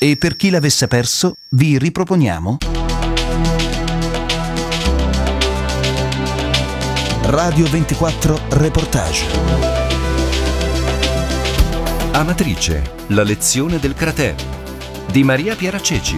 E per chi l'avesse perso, vi riproponiamo Radio 24 Reportage. Amatrice, la lezione del cratere di Maria Piera Ceci.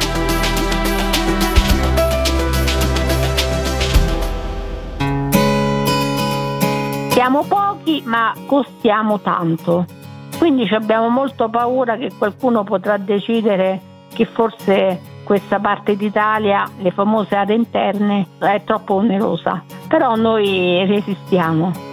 Siamo pochi, ma costiamo tanto. Quindi abbiamo molto paura che qualcuno potrà decidere che forse questa parte d'Italia, le famose aree interne, è troppo onerosa. Però noi resistiamo.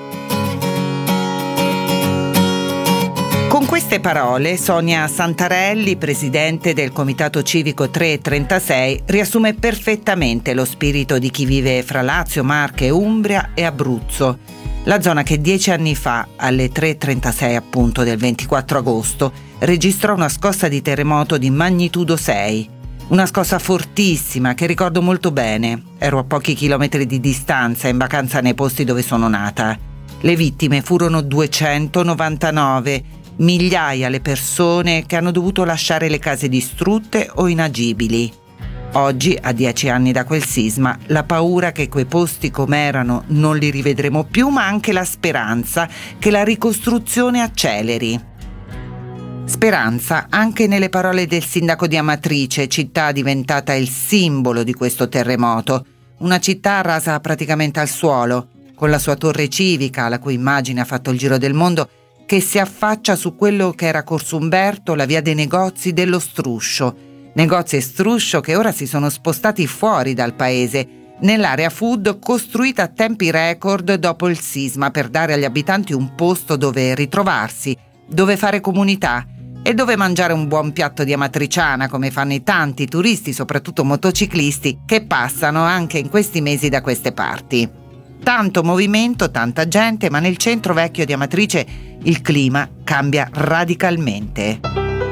Con queste parole Sonia Santarelli, presidente del Comitato Civico 336, riassume perfettamente lo spirito di chi vive fra Lazio, Marche, Umbria e Abruzzo. La zona che 10 anni fa, alle 3:36 appunto del 24 agosto, registrò una scossa di terremoto di magnitudo 6. Una scossa fortissima che ricordo molto bene. Ero a pochi chilometri di distanza, in vacanza nei posti dove sono nata. Le vittime furono 299, migliaia le persone che hanno dovuto lasciare le case distrutte o inagibili. Oggi, a 10 anni da quel sisma, la paura che quei posti com'erano non li rivedremo più, ma anche la speranza che la ricostruzione acceleri. Speranza anche nelle parole del sindaco di Amatrice, città diventata il simbolo di questo terremoto. Una città rasa praticamente al suolo, con la sua torre civica, la cui immagine ha fatto il giro del mondo, che si affaccia su quello che era Corso Umberto, la via dei negozi dello Struscio. Negozi e struscio che ora si sono spostati fuori dal paese, nell'area food costruita a tempi record dopo il sisma, per dare agli abitanti un posto dove ritrovarsi, dove fare comunità e dove mangiare un buon piatto di amatriciana, come fanno i tanti turisti, soprattutto motociclisti, che passano anche in questi mesi da queste parti. Tanto movimento, tanta gente, ma nel centro vecchio di Amatrice il clima cambia radicalmente.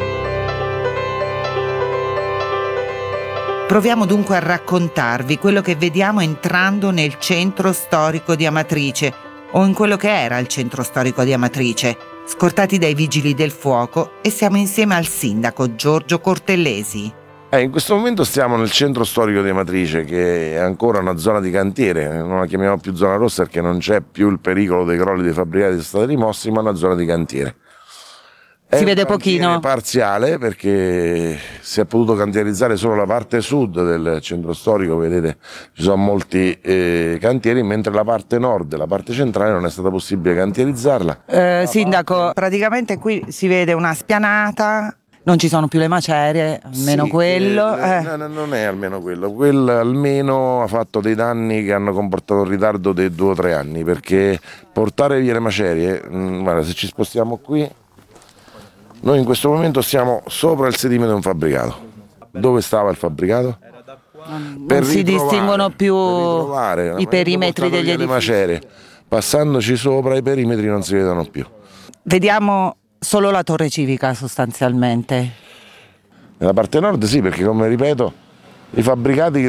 Proviamo dunque a raccontarvi quello che vediamo entrando nel centro storico di Amatrice, o in quello che era il centro storico di Amatrice, scortati dai vigili del fuoco, e siamo insieme al sindaco Giorgio Cortellesi. In questo momento stiamo nel centro storico di Amatrice, che è ancora una zona di cantiere, non la chiamiamo più zona rossa perché non c'è più il pericolo dei crolli dei fabbricati che sono stati rimossi, ma una zona di cantiere. Si vede pochino. È parziale perché si è potuto cantierizzare solo la parte sud del centro storico, vedete ci sono molti cantieri, mentre la parte nord e la parte centrale non è stata possibile cantierizzarla. Sindaco, praticamente qui si vede una spianata, non ci sono più le macerie, almeno sì, quello. No, non è almeno quello, almeno ha fatto dei danni che hanno comportato un ritardo di 2 o 3 anni, perché portare via le macerie, guarda, se ci spostiamo qui, noi in questo momento siamo sopra il sedime di un fabbricato. Dove stava il fabbricato? Non si distinguono più i perimetri degli edifici. Macerie. Passandoci sopra i perimetri non si vedono più. Vediamo solo la torre civica sostanzialmente. Nella parte nord sì, perché come ripeto i fabbricati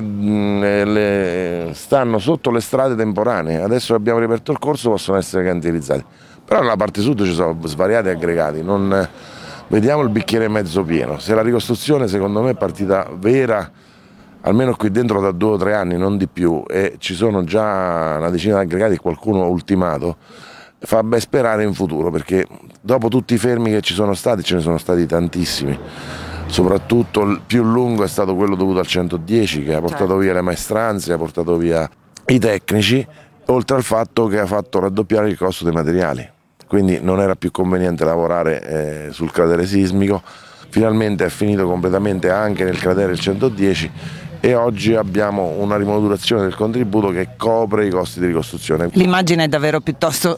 stanno sotto le strade temporanee, adesso che abbiamo riaperto il corso possono essere cantierizzati, però nella parte sud ci sono svariati aggregati, vediamo il bicchiere mezzo pieno. Se la ricostruzione secondo me è partita vera, almeno qui dentro da 2 o 3 anni, non di più, e ci sono già una decina di aggregati, qualcuno ultimato, fa ben sperare in futuro, perché dopo tutti i fermi che ci sono stati, ce ne sono stati tantissimi, soprattutto il più lungo è stato quello dovuto al 110, che ha portato via le maestranze, ha portato via i tecnici, oltre al fatto che ha fatto raddoppiare il costo dei materiali. Quindi non era più conveniente lavorare sul cratere sismico. Finalmente è finito completamente anche nel cratere il 110 e oggi abbiamo una rimodulazione del contributo che copre i costi di ricostruzione. L'immagine è davvero piuttosto